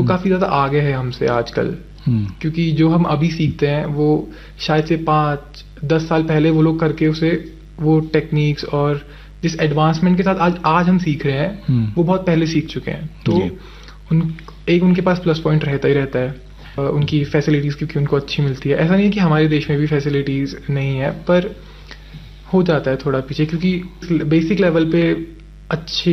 काफ़ी ज़्यादा आगे है हमसे आजकल। क्योंकि जो हम अभी सीखते हैं वो शायद से 5-10 साल पहले वो लोग करके उसे वो टेक्निक्स और जिस एडवांसमेंट के साथ आज हम सीख रहे हैं वो बहुत पहले सीख चुके हैं। तो उनके पास प्लस पॉइंट रहता ही रहता है, उनकी फैसिलिटीज़ क्योंकि उनको अच्छी मिलती है। ऐसा नहीं है कि हमारे देश में भी फैसिलिटीज़ नहीं है, पर हो जाता है थोड़ा पीछे, क्योंकि बेसिक लेवल पे अच्छी